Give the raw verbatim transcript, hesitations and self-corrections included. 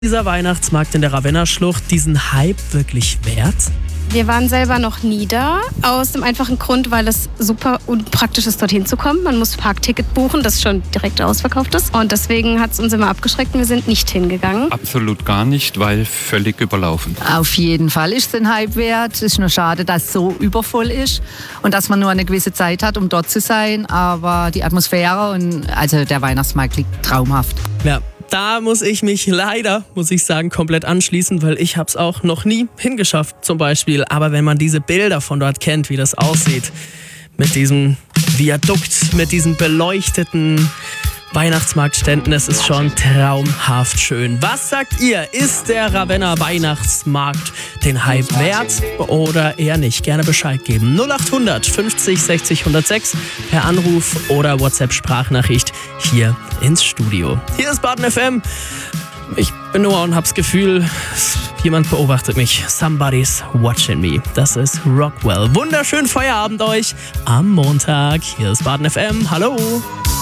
Dieser Weihnachtsmarkt in der Ravenna-Schlucht diesen Hype wirklich wert? Wir waren selber noch nie da, aus dem einfachen Grund, weil es super unpraktisch ist, dorthin zu kommen. Man muss Parkticket buchen, das schon direkt ausverkauft ist. Und deswegen hat es uns immer abgeschreckt und wir sind nicht hingegangen. Absolut gar nicht, weil völlig überlaufen. Auf jeden Fall ist es ein Hype wert. Es ist nur schade, dass es so übervoll ist und dass man nur eine gewisse Zeit hat, um dort zu sein. Aber die Atmosphäre und also der Weihnachtsmarkt liegt traumhaft. Ja. Da muss ich mich leider, muss ich sagen, komplett anschließen, weil ich habe es auch noch nie hingeschafft zum Beispiel. Aber wenn man diese Bilder von dort kennt, wie das aussieht, mit diesem Viadukt, mit diesen beleuchteten Weihnachtsmarktständen, es ist schon traumhaft schön. Was sagt ihr? Ist der Ravenna Weihnachtsmarkt den Hype wert oder eher nicht? Gerne Bescheid geben. null acht hundert fünfzig sechzig hundertsechs per Anruf oder WhatsApp-Sprachnachricht hier ins Studio. Hier ist Baden F M. Ich bin Noah und hab's Gefühl, jemand beobachtet mich. Somebody's watching me. Das ist Rockwell. Wunderschönen Feierabend euch am Montag. Hier ist Baden F M. Hallo.